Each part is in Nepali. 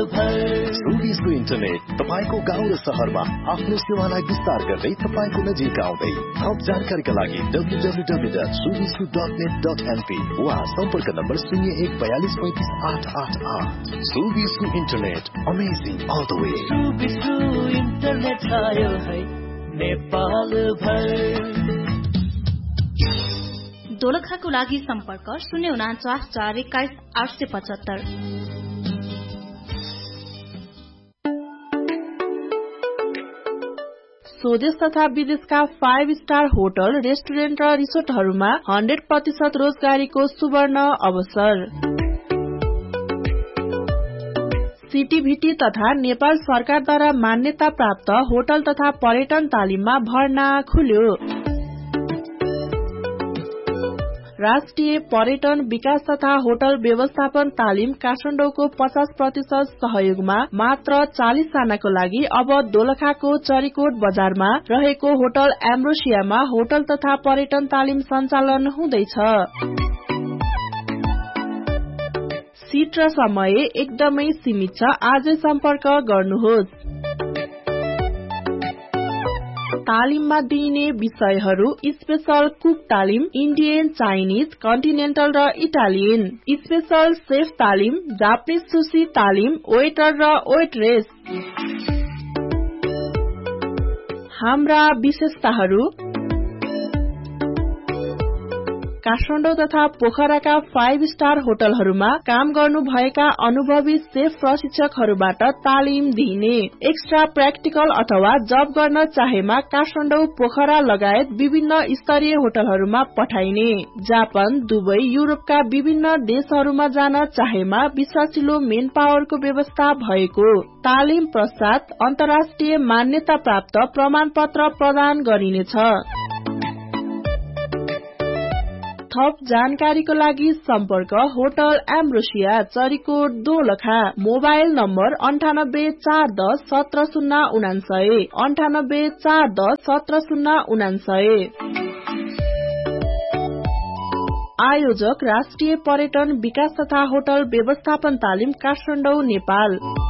भर। सुबिसको इन्टरनेट तपाईको गाउँ र शहरमा आफ्नो सेवालाई विस्तार गर्दै तपाईको नजिक आउँदै। थप जानकारीका लागि www.subisu.net.np वा सम्पर्क number 0142353888। सुबिसको internet, amazing all the way. सुबिसको internet आयो है नेपाल भर। दोलखाको लागि सम्पर्क 049 421 875। स्वदेश तथा विदेशका 5 स्टार होटल, रेस्टुरेन्ट र रिसोर्टहरूमा 100% रोजगारीको सुवर्ण अवसर। सीटीभीटी तथा नेपाल सरकारद्वारा मान्यता प्राप्त होटल तथा पर्यटन तालिममा भर्ना खुल्यो। राष्ट्रिय पर्यटन विकास तथा होटल व्यवस्थापन तालिम काठमाडौँको 50% सहयोगमा मात्र 40 जनाको लागि अब दोलखाको चरीकोट बजारमा रहेको होटल एम्ब्रोसियामा होटल तथा पर्यटन तालिम सञ्चालन हुँदैछ। सीट र समय एकदमै सीमित छ, आजै सम्पर्क गर्नुहोस्। तालिममा दिइने विषयहरू स्पेशल कुक तालिम, इन्डियन, चाइनिज, कन्टिनेन्टल र इटालियन, स्पेशल सेफ तालिम, जापानिज सुशी तालिम, वेटर र वेटरेस। हाम्रा विशेषताहरू काठमाडौँ तथा पोखराका 5 स्टार होटलहरूमा काम गर्नुभएका अनुभवी सेफ प्रशिक्षकहरूबाट तालिम दिइने। एक्स्ट्रा प्र्याक्टिकल अथवा जब गर्न चाहेमा काठमाडौँ, पोखरा लगायत विभिन्न स्तरीय होटलहरूमा पठाइने। जापान, दुबई, युरोपका विभिन्न देशहरूमा जान चाहेमा विश्वासिलो मेन पावरको व्यवस्था भएको। तालिम पश्चात अन्तर्राष्ट्रिय मान्यता प्राप्त प्रमाणपत्र प्रदान गरिनेछ। थप जानकारीको लागि सम्पर्क hotel ambrosia, Charikot, Dolakha. Mobile number 98 410 17099 98 410 17099। आयोजक राष्ट्रिय पर्यटन विकास तथा होटल व्यवस्थापन तालिम काठमाडौँ, नेपाल।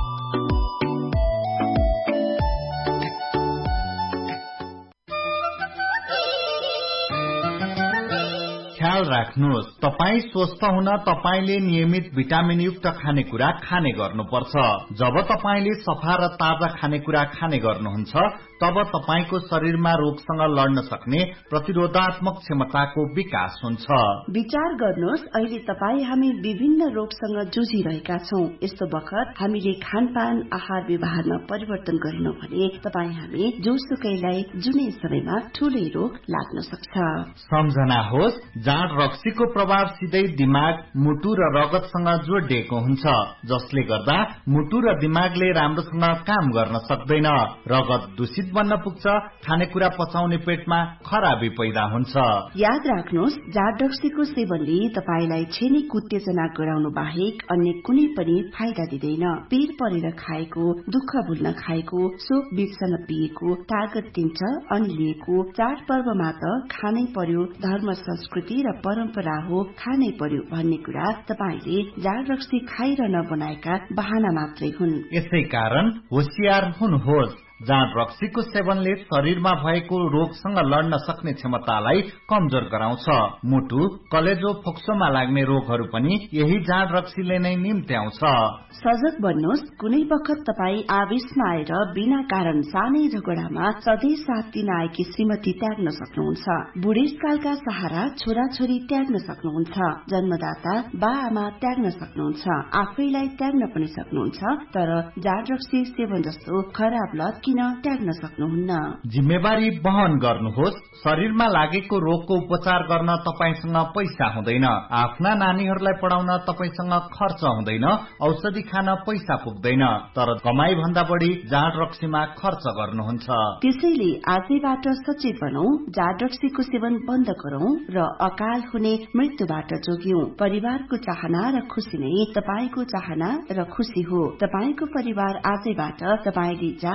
ख्याल राख्नुहोस्, तपाई स्वस्थ हुन तपाईले नियमित भिटामिन युक्त खानेकुरा खाने गर्नुपर्छ। जब तपाईले सफा र ताजा खानेकुरा खाने गर्नुहुन्छ तब तपाईको शरीरमा रोगसँग लड्न सक्ने प्रतिरोधात्मक क्षमताको विकास हुन्छ। विचार गर्नुहोस्, अहिले तपाई हामी विभिन्न रोगसँग जुझिरहेका छौं। यस्तो बखत हामीले खानपान आहार व्यवहारमा परिवर्तन गरेनौं भने तपाई हामी जोसुकैलाई जुनै समयमा ठूलै रोग लाग्न सक्छ। सम्झना होस्, जाँड रक्सीको प्रभाव सिधै दिमाग, मुटु र रगतसँग जोडिएको हुन्छ, जसले गर्दा मुटु र दिमागले राम्रोसँग काम गर्न सक्दैन। रगत दूषित बन्न पुग्छ, खानेकुरा पचाउने पेटमा खराबी पैदा हुन्छ। याद राख्नुहोस्, जाँड रक्सीको सेवनले तपाईलाई छेनीको उत्तेजना गराउनु बाहेक अन्य कुनै पनि फाइदा दिँदैन। पेट परेर खाएको, दुःख भुल्न खाएको, शोक बिर्सन पिएको तागत दिन्छ अनि लिएको। चाडपर्वमा त खानै पर्यो, धर्म संस्कृति र परम्परा हो, खानै पर्यो भन्ने कुरा तपाईले जाँड रक्सी खाइरहन बनाएका बहाना मात्रै हुन्। यसै कारण होशियार हुनुहोस्। जाँड रक्सीको सेवनले शरीरमा भएको रोगसँग लड्न सक्ने क्षमतालाई कमजोर गराउँछ। मुटु, कलेजो, फोक्सोमा लाग्ने रोगहरू पनि यही जाँड रक्सीले नै निम्त्याउँछ। सजग बन्नुहोस्, कुनै बखत तपाई आवेशमा आएर बिना कारण सानै झगडामा सधैँ साथ दिन आएकी श्रीमती त्याग्न सक्नुहुन्छ। बुढेसकालका सहारा छोराछोरी त्याग्न सक्नुहुन्छ। जन्मदाता बा आमा त्याग्न सक्नुहुन्छ। आफैलाई त्याग्न पनि सक्नुहुन्छ, तर जाँड रक्सी सेवन जस्तो खराब लत किन त्याग्न सक्नुहुन्न? जिम्मेवारी वहन गर्नुहोस्। शरीरमा लागेको रोगको उपचार गर्न तपाईसँग पैसा हुँदैन, आफ्ना नानीहरूलाई पढाउन तपाईसँग खर्च हुँदैन, औषधि खान पैसा पुग्दैन, तर कमाई भन्दा बढी जाँड रक्सीमा खर्च गर्नुहुन्छ। त्यसैले आजैबाट सचेत बनौं, जाँड रक्सीको सेवन बन्द गरौं र अकाल हुने मृत्युबाट जोग्यौं। परिवारको चाहना र खुशी नै तपाईको चाहना र खुशी हो। तपाईको परिवार आजैबाट तपाईले जाँड रक्सी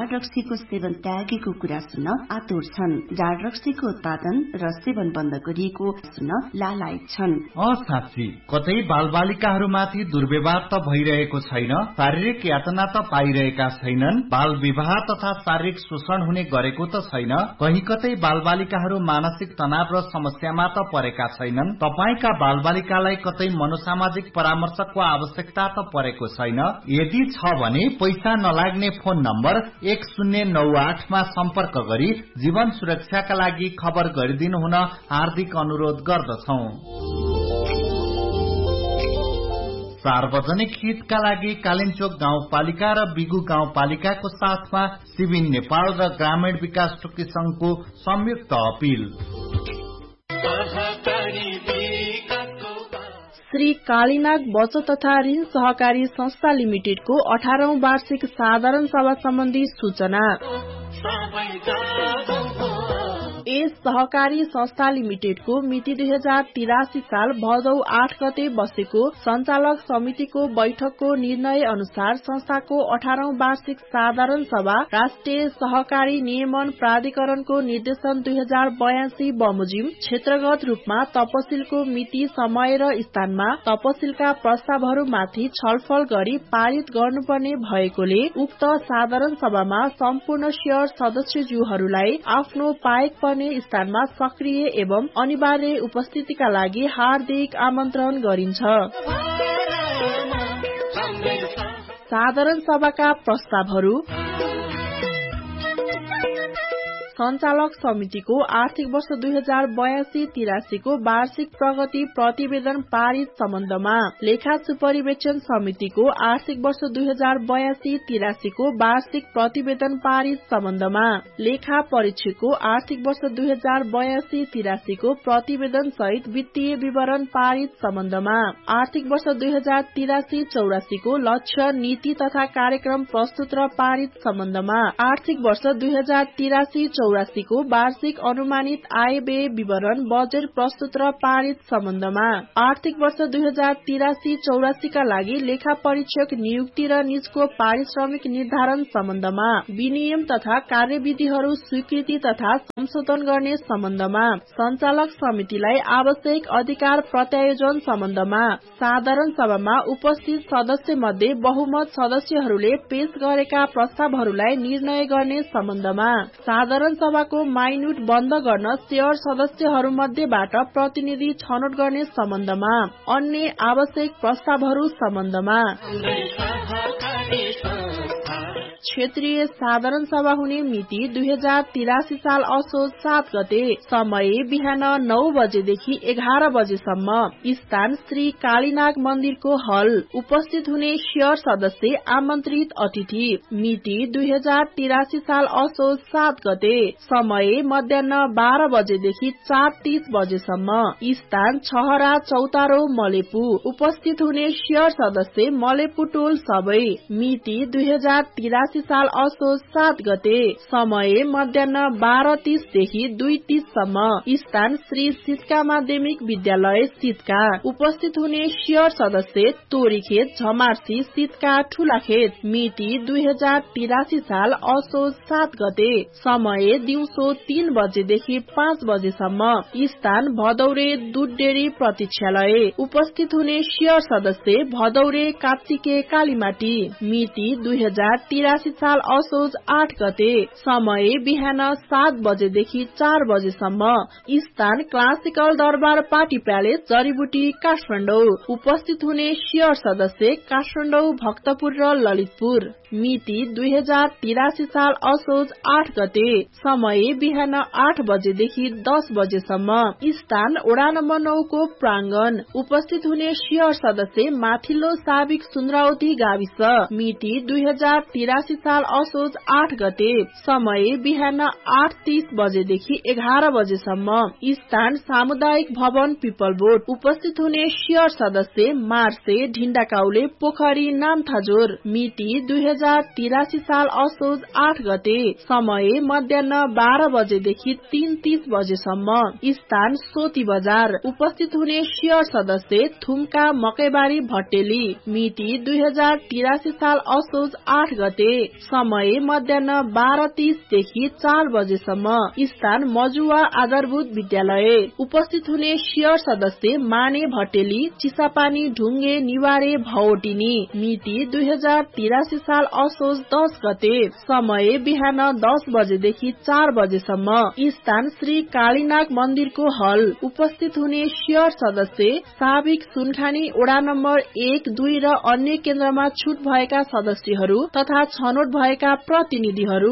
रक्सीको सेवन त्यागेको कुरा सुन्न आतुर छन्। जाँड रक्सीको उत्पादन र सेवन बन्द गरिएको सुन्न लालायत छन्। साँच्ची कतै बालबालिकाहरूमाथि दुर्व्यवहार त भइरहेको छैन, शारीरिक यातना त पाइरहेका छैनन्, बाल विवाह तथा शारीरिक शोषण हुने गरेको त छैन, कहीँ कतै बालबालिकाहरू मानसिक तनाव र समस्यामा त परेका छैनन्। तपाईका बालबालिकालाई कतै मनोसामाजिक परामर्शको आवश्यकता त परेको छैन। यदि छ भने पैसा नलाग्ने फोन नम्बर 1098 मा सम्पर्क गरी जीवन सुरक्षाका लागि खबर गरिदिनु हुन हार्दिक अनुरोध गर्दछौं। सार्वजनिक हितका लागि कालिन्चोक गाउँपालिका र बिगु गाउँपालिकाको साथमा सिभिन नेपाल र ग्रामीण विकास टोकी संघको संयुक्त अपील। श्री कालीनाग बचत तथा ऋण सहकारी संस्था लिमिटेडको 18औं वार्षिक साधारण सभा सम्बन्धी सूचना। यस सहकारी संस्था लिमिटेडको मिति 2083 साल भदौ 8 गते बसेको सञ्चालक समितिको बैठकको निर्णय अनुसार संस्थाको 18औं वार्षिक साधारण सभा राष्ट्रिय सहकारी नियमन प्राधिकरणको निर्देशन 2082 बमोजिम क्षेत्रगत रूपमा तपसिलको मिति, समय र स्थानमा तपसिलका प्रस्तावहरूमाथि छलफल गरी पारित गर्नुपर्ने भएकोले उक्त साधारण सभामा सम्पूर्ण शेयर सदस्यज्यूहरूलाई आफ्नो पाएक स्थानमा सक्रिय एवं अनिवार्य उपस्थितिका लागि हार्दिक आमन्त्रण गरिन्छ। साधारण सभाका प्रस्तावहरू: सञ्चालक समितिको आर्थिक वर्ष 2082-83 को वार्षिक प्रगति प्रतिवेदन पारित सम्बन्धमा, लेखा सुपरिवेक्षण समितिको आर्थिक वर्ष 2082-83 को वार्षिक प्रतिवेदन पारित सम्बन्धमा, लेखा परीक्षकको आर्थिक वर्ष 2082-83 को प्रतिवेदन सहित वित्तीय विवरण पारित सम्बन्धमा, आर्थिक वर्ष 2083-84 को लक्ष्य, नीति तथा कार्यक्रम प्रस्तुत र पारित सम्बन्धमा, आर्थिक वर्ष 2083-84 को वार्षिक अनुमानित आय व्यय विवरण बजेट प्रस्तुत र पारित सम्बन्धमा, आर्थिक वर्ष 2083-84 का लागि लेखा परीक्षक नियुक्ति र निजको पारिश्रमिक निर्धारण सम्बन्धमा, विनियम तथा कार्यविधिहरू स्वीकृति तथा संशोधन गर्ने सम्बन्धमा, सञ्चालक समितिलाई आवश्यक अधिकार प्रत्यायोजन सम्बन्धमा, साधारण सभामा उपस्थित सदस्य मध्ये बहुमत सदस्यहरूले पेश गरेका प्रस्तावहरूलाई निर्णय गर्ने सम्बन्धमा, साधारण सभाको माइनुट बन्द गर्न शेयर सदस्यहरूमध्येबाट प्रतिनिधि छनौट गर्ने सम्बन्धमा, अन्य आवश्यक प्रस्तावहरू सम्बन्धमा। क्षेत्रीय साधारण सभा हुने मिति 2083 साल असोज 7 गते, समय बिहान 9 बजेदेखि 11 बजेसम्म, स्थान श्री कालीनाग मन्दिरको हल, उपस्थित हुने शेयर सदस्य आमन्त्रित अतिथि, मिति 2083 साल असोज 7 गते, समय मध्याह 12 बजेदेखि 4:30 बजेसम्म, स्थान छहरा चौतारो मलेपु, उपस्थित हुने शेयर सदस्य मलेपु टोल सबै, मिति 2083 साल असोज 7 गते, समय मध्याह 12:30 देखि 2:30 सम्म, स्थान श्री सिस्का माध्यमिक विद्यालय सितका, उपस्थित हुने शेयर सदस्य तोरीखेत झमार्सी सितका ठूलाखेत, मिति 2083 साल असोज 7 गते, समय दिउँसो 3 बजेदेखि 5 बजेसम्म, स्थान भदौरे दूध डेरी प्रतीक्षालय, उपस्थित हुने शेयर सदस्य भदौरे काप्चिके कालीमाटी, मिति 2083 साल असोज 8 गते, समय बिहान 7 बजेदेखि 4 बजेसम्म, स्थान क्लासिकल दरबार पार्टी प्यालेस जडीबुटी काठमाडौँ, उपस्थित हुने शेयर सदस्य काठमाडौँ, भक्तपुर र ललितपुर, मिति 2083 साल असोज 8 गते, समय बिहान 8 बजेदेखि 10 बजेसम्म, स्थान वडा नम्बर 9 को प्राङ्गण, उपस्थित हुने शेयर सदस्य माथिल्लो साबिक सुन्द्रावती गाविस, मिति 2083 साल असोज 8 गते, समय बिहान 8:30 बजेदेखि 11 बजेसम्म, स्थान सामुदायिक भवन पिपलबोट, उपस्थित हुने शेयर सदस्य मार्से ढिण्डाकाउले पोखरी नामथाजोर, मिति 2083 साल असोज 8 गते, समय मध्याह 12 बजेदेखि 3:30 बजेसम्म, स्थान सोती बजार, उपस्थित हुने शेयर सदस्य थुम्का मकैबारी भट्टेली, मिति 2083 साल असोज 8 गते, समय मध्याह 12:30 देखि 4 बजेसम्म। स्थान मजुवा आधारभूत विद्यालय। उपस्थित हुने शियर सदस्य माने भट्टेली, चिसापानी, ढुङ्गे, निवारे, भौटिनी। मिति 2083 साल असोज 10 गते। समय बिहान 10 बजेदेखि 4 बजेसम्म। स्थान श्री कालीनाग मन्दिरको हल। उपस्थित हुने शियर सदस्य साबिक सुनखानी वडा नम्बर 1, 2 र अन्य केन्द्रमा छुट भएका सदस्यहरू तथा छनौट भएका प्रतिनिधिहरू।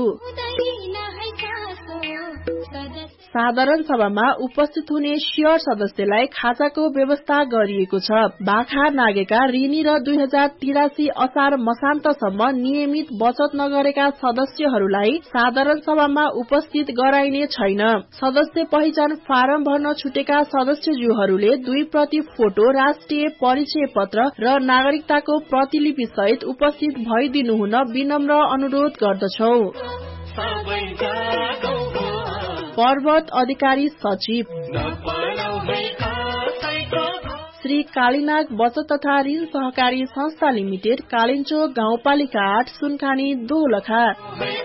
साधारण सभामा उपस्थित हुने शियर सदस्यलाई खाजाको व्यवस्था गरिएको छ। बाखा नागेका ऋणी र 2083 असार मसान्तसम्म नियमित बचत नगरेका सदस्यहरूलाई साधारण सभामा उपस्थित गराइने छैन। सदस्य पहिचान फारम भर्न छुटेका सदस्यज्यूहरूले 2 प्रति फोटो, राष्ट्रिय परिचय पत्र र नागरिकताको प्रतिलिपि सहित उपस्थित भइदिनु हुन विनम्र अनुरोध गर्दछौ। पर्वत अधिकारी सचिव श्री कालीनाग बचत तथा ऋण सहकारी संस्था लिमिटेड, कालिन्चोक गाउँपालिका 8, सुनखानी, दोलखा।